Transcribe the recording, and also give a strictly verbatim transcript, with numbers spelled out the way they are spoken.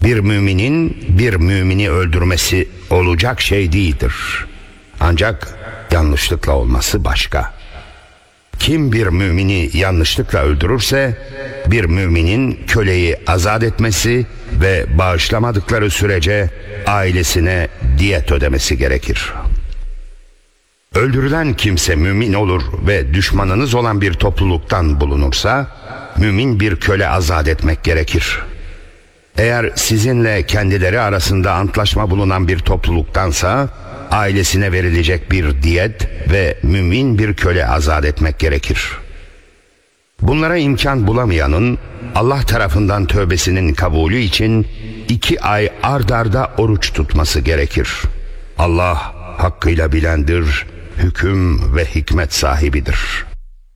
Bir müminin bir mümini öldürmesi olacak şey değildir. Ancak yanlışlıkla olması başka. Kim bir mümini yanlışlıkla öldürürse, bir müminin köleyi azat etmesi ve bağışlamadıkları sürece ailesine diyet ödemesi gerekir. Öldürülen kimse mümin olur ve düşmanınız olan bir topluluktan bulunursa, mümin bir köle azat etmek gerekir. Eğer sizinle kendileri arasında antlaşma bulunan bir topluluktansa, ailesine verilecek bir diyet ve mümin bir köle azat etmek gerekir. Bunlara imkan bulamayanın Allah tarafından tövbesinin kabulü için iki ay ard arda oruç tutması gerekir. Allah hakkıyla bilendir, hüküm ve hikmet sahibidir.